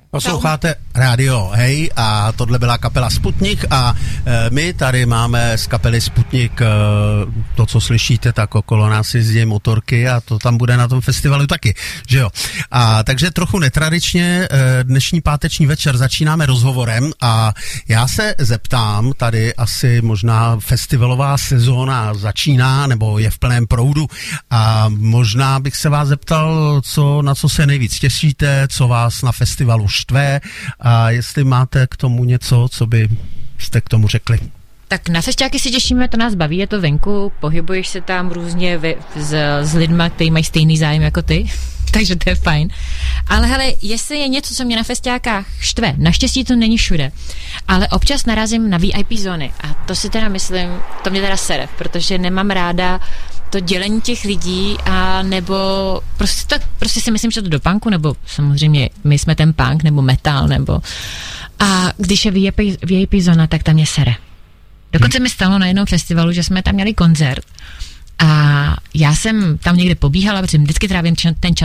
Posloucháte rádio Hej a tohle byla kapela Sputnik a my tady máme z kapely Sputnik to, co slyšíte, tak okolo nás jezdí motorky a to tam bude na tom festivalu taky, že jo. A takže trochu netradičně dnešní páteční večer začínáme rozhovorem a já se zeptám, tady asi možná festivalová sezóna začíná nebo je v plném proudu a možná bych se vás zeptal, na co se nejvíc těšíte, co vás na festivalu štve a jestli máte k tomu něco, co byste k tomu řekli. Tak na festiáky si těšíme, to nás baví, je to venku, pohybuješ se tam různě s lidma, kteří mají stejný zájem jako ty, takže to je fajn. Ale hele, jestli je něco, co mě na festiákách štve, naštěstí to není všude, ale občas narazím na VIP zóny a to si teda myslím, to mě teda sere, protože nemám ráda to dělení těch lidí a nebo prostě si myslím, že to do punku, nebo samozřejmě my jsme ten punk, nebo metal, nebo a když je VIP zóna, tak tam mě sere. Dokonce mi stalo na jednom festivalu, že jsme tam měli koncert a já jsem tam někde pobíhala, protože vždycky trávím ten čas